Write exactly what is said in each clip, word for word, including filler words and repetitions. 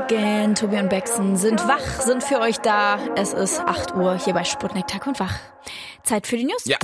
Morgen. Tobi und Bexen sind wach, sind für euch da. Es ist acht Uhr hier bei Sputnik Tag und Wach. Zeit für die News? Ja.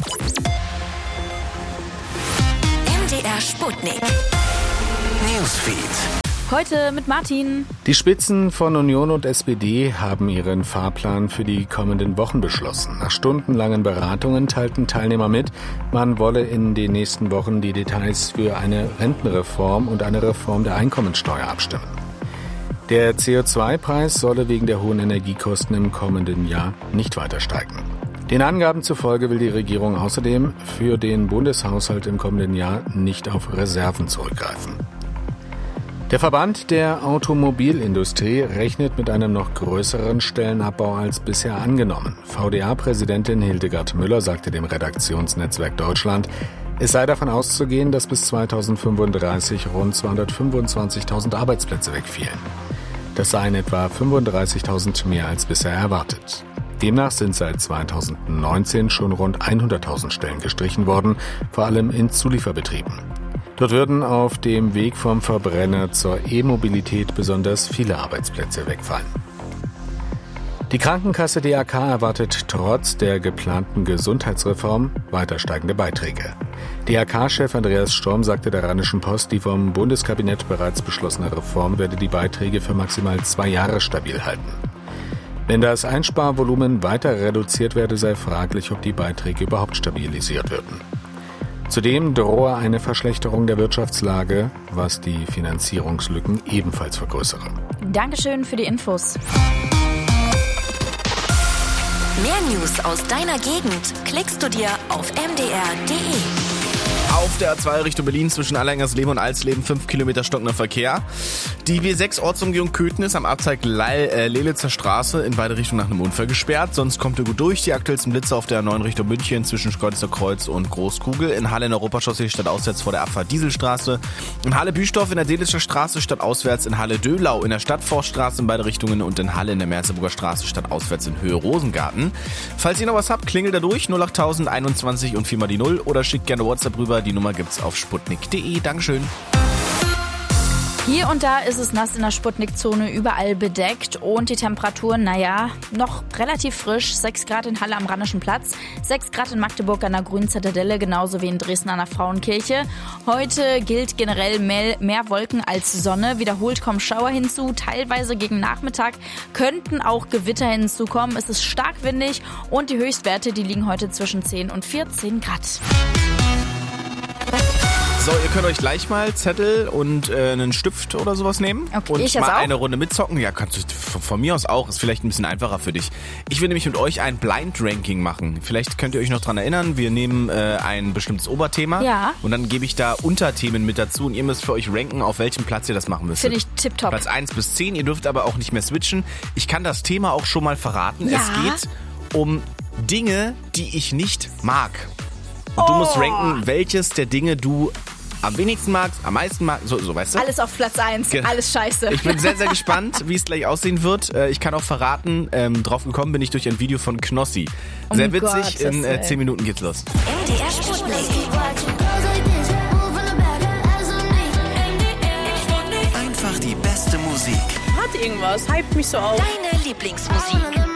M D R Sputnik Newsfeed. Heute mit Martin. Die Spitzen von Union und S P D haben ihren Fahrplan für die kommenden Wochen beschlossen. Nach stundenlangen Beratungen teilten Teilnehmer mit, man wolle in den nächsten Wochen die Details für eine Rentenreform und eine Reform der Einkommensteuer abstimmen. Der C O zwei Preis solle wegen der hohen Energiekosten im kommenden Jahr nicht weiter steigen. Den Angaben zufolge will die Regierung außerdem für den Bundeshaushalt im kommenden Jahr nicht auf Reserven zurückgreifen. Der Verband der Automobilindustrie rechnet mit einem noch größeren Stellenabbau als bisher angenommen. V D A-Präsidentin Hildegard Müller sagte dem Redaktionsnetzwerk Deutschland, es sei davon auszugehen, dass bis zweitausendfünfunddreißig rund zweihundertfünfundzwanzigtausend Arbeitsplätze wegfielen. Das seien etwa fünfunddreißigtausend mehr als bisher erwartet. Demnach sind seit zweitausendneunzehn schon rund hunderttausend Stellen gestrichen worden, vor allem in Zulieferbetrieben. Dort würden auf dem Weg vom Verbrenner zur E-Mobilität besonders viele Arbeitsplätze wegfallen. Die Krankenkasse D A K erwartet trotz der geplanten Gesundheitsreform weiter steigende Beiträge. D A K-Chef Andreas Storm sagte der Rheinischen Post, die vom Bundeskabinett bereits beschlossene Reform werde die Beiträge für maximal zwei Jahre stabil halten. Wenn das Einsparvolumen weiter reduziert werde, sei fraglich, ob die Beiträge überhaupt stabilisiert würden. Zudem drohe eine Verschlechterung der Wirtschaftslage, was die Finanzierungslücken ebenfalls vergrößere. Dankeschön für die Infos. Mehr News aus deiner Gegend klickst du dir auf m d r punkt d e. Auf der A zwei Richtung Berlin zwischen Allerleingersleben und Alsleben fünf Kilometer stockender Verkehr. Die B sechs Ortsumgehung Köthen ist am Abzweig Lelitzer Straße in beide Richtungen nach einem Unfall gesperrt. Sonst kommt ihr gut durch. Die aktuellsten Blitze auf der A neun Richtung München zwischen Schkeuditzer Kreuz und Großkugel. In Halle in der Europachaussee stadtauswärts vor der Abfahrt Dieselstraße. In Halle Büstorf in der Delitzscher Straße stadtauswärts. In Halle Dölau in der Stadtforststraße in beide Richtungen. Und in Halle in der Merseburger Straße stadtauswärts in Höhe Rosengarten. Falls ihr noch was habt, klingelt da durch null acht null null einundzwanzig und viermal die null oder schickt gerne WhatsApp rüber. Die Nummer gibt's auf sputnik punkt d e. Dankeschön. Hier und da ist es nass in der Sputnik-Zone, überall bedeckt und die Temperaturen, naja, noch relativ frisch. sechs Grad in Halle am Rheinischen Platz, sechs Grad in Magdeburg an der Grünen Zitadelle, genauso wie in Dresden an der Frauenkirche. Heute gilt generell mehr, mehr Wolken als Sonne. Wiederholt kommen Schauer hinzu, teilweise gegen Nachmittag könnten auch Gewitter hinzukommen. Es ist stark windig und die Höchstwerte, die liegen heute zwischen zehn und vierzehn Grad. So, ihr könnt euch gleich mal Zettel und äh, einen Stift oder sowas nehmen okay, und ich mal auch. eine Runde mitzocken. Ja, kannst du von, von mir aus auch. Ist vielleicht ein bisschen einfacher für dich. Ich will nämlich mit euch ein Blind-Ranking machen. Vielleicht könnt ihr euch noch dran erinnern. Wir nehmen äh, ein bestimmtes Oberthema ja. und dann gebe ich da Unterthemen mit dazu und ihr müsst für euch ranken, auf welchem Platz ihr das machen müsst. Finde ich tipptopp. Platz eins bis zehn. Ihr dürft aber auch nicht mehr switchen. Ich kann das Thema auch schon mal verraten. Ja. Es geht um Dinge, die ich nicht mag. Und oh. du musst ranken, welches der Dinge du am wenigsten magst, am meisten magst, so, so weißt du? Alles auf Platz eins, Ge- alles scheiße. Ich bin sehr, sehr gespannt, wie es gleich aussehen wird. Ich kann auch verraten, ähm, drauf gekommen bin ich durch ein Video von Knossi. Sehr um witzig, Gottes in äh, Willen. zehn Minuten geht's los. M D R Sputnik. Einfach die beste Musik. Hat irgendwas, hypt mich so auf. Deine Lieblingsmusik.